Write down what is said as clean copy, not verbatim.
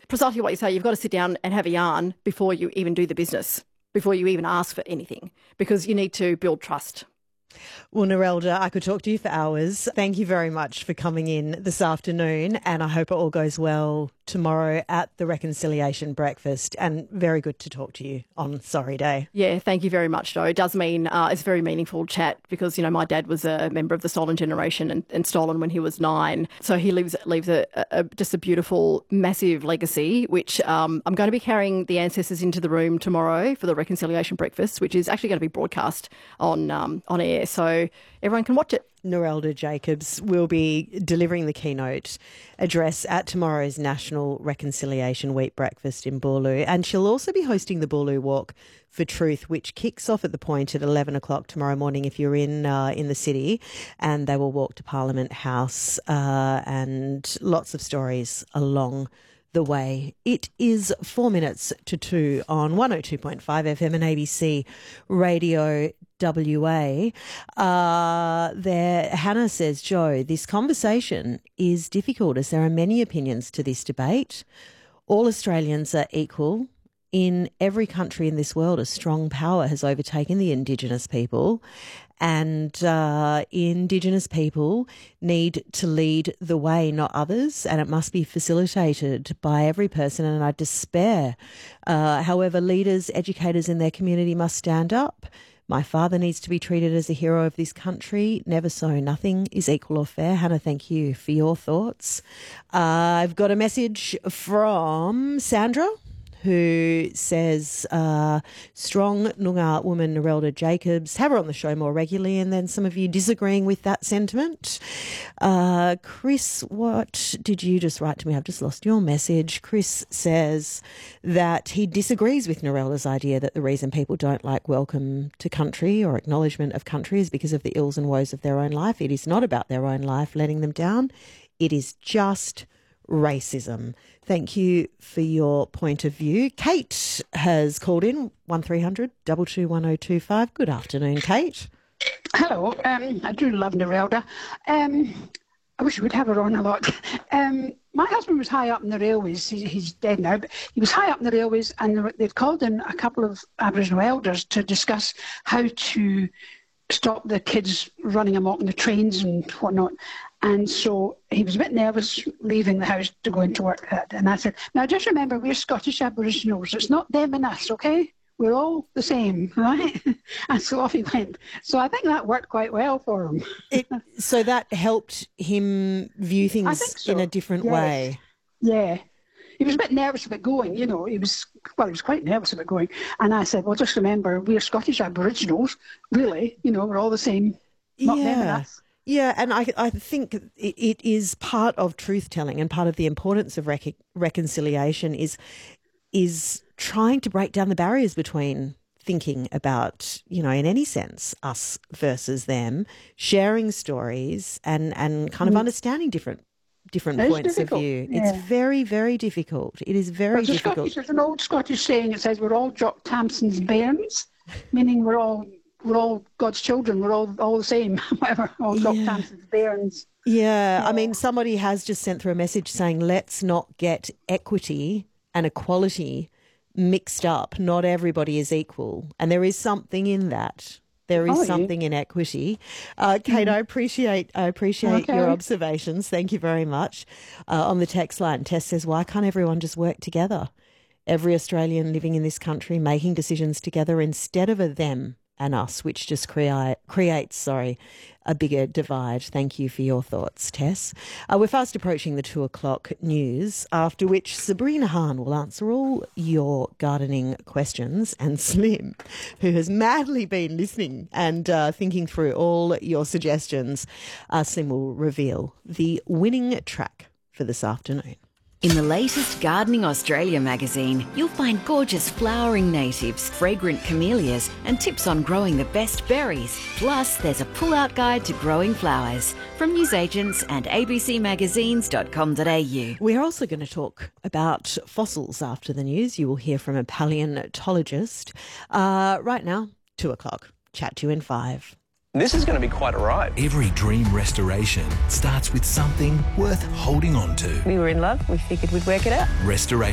precisely what you say. You've got to sit down and have a yarn before you even do the business, before you even ask for anything, because you need to build trust. Well, Narelda, I could talk to you for hours. Thank you very much for coming in this afternoon, and I hope it all goes well tomorrow at the Reconciliation Breakfast, and very good to talk to you on Sorry Day. Yeah, thank you very much, Jo. It does mean it's a very meaningful chat because, my dad was a member of the Stolen generation and stolen when he was 9. So he leaves just a beautiful, massive legacy, which I'm going to be carrying the ancestors into the room tomorrow for the Reconciliation Breakfast, which is actually going to be broadcast on air, so everyone can watch it. Narelda Jacobs will be delivering the keynote address at tomorrow's National Reconciliation Week breakfast in Boorloo, and she'll also be hosting the Boorloo Walk for Truth, which kicks off at the Point at 11 o'clock tomorrow morning if you're in the city, and they will walk to Parliament House and lots of stories along the way. It is 4 minutes to 2 on 102.5 FM and ABC Radio WA. Hannah says, Jo, this conversation is difficult as there are many opinions to this debate. All Australians are equal. In every country in this world, a strong power has overtaken the Indigenous people, and Indigenous people need to lead the way, not others, and it must be facilitated by every person, and I despair. However, leaders, educators in their community must stand up. My father needs to be treated as a hero of this country. Never so. Nothing is equal or fair. Hannah, thank you for your thoughts. I've got a message from Sandra, who says, strong Noongar woman Narelda Jacobs, have her on the show more regularly, and then some of you disagreeing with that sentiment. Chris, what did you just write to me? I've just lost your message. Chris says that he disagrees with Narelda's idea that the reason people don't like welcome to country or acknowledgement of country is because of the ills and woes of their own life. It is not about their own life letting them down. It is just racism. Thank you for your point of view. Kate has called in 1300 222 1025. Good afternoon, Kate. Hello. I do love Narelda. I wish we would have her on a lot. My husband was high up in the railways. He's dead now, but he was high up in the railways, and they'd called in a couple of Aboriginal elders to discuss how to stop the kids running amok in the trains and whatnot. And so he was a bit nervous leaving the house to go into work. And I said, now just remember, we're Scottish Aboriginals. It's not them and us, okay? We're all the same, right? And so off he went. So I think that worked quite well for him. So that helped him view things in a different way. Yeah. He was a bit nervous about going, He was quite nervous about going. And I said, well, just remember, we're Scottish Aboriginals, really. We're all the same, not them and us. Yeah, and I think it is part of truth-telling, and part of the importance of reconciliation is trying to break down the barriers between thinking about, in any sense, us versus them, sharing stories and kind of understanding different points of view. Yeah. It's very, very difficult. It is very difficult. There's an old Scottish saying that says we're all Jock Tamson's bairns, meaning we're all God's children. We're all the same, whatever. All Jock Tamson's bairns. Yeah, I mean, somebody has just sent through a message saying, let's not get equity and equality mixed up. Not everybody is equal. And there is something in that. There is something in equity. Kate, I appreciate your observations. Thank you very much. On the text line, Tess says, why can't everyone just work together? Every Australian living in this country making decisions together instead of a them and us, which just creates a bigger divide. Thank you for your thoughts, Tess. We're fast approaching the 2 o'clock news, after which Sabrina Hahn will answer all your gardening questions, and Slim, who has madly been listening and thinking through all your suggestions, Slim will reveal the winning track for this afternoon. In the latest Gardening Australia magazine, you'll find gorgeous flowering natives, fragrant camellias, and tips on growing the best berries. Plus, there's a pull-out guide to growing flowers from newsagents and abcmagazines.com.au. We're also going to talk about fossils after the news. You will hear from a paleontologist. Right now, 2 o'clock. Chat to you in 5. This is going to be quite a ride. Every dream restoration starts with something worth holding on to. We were in love. We figured we'd work it out. Restoration.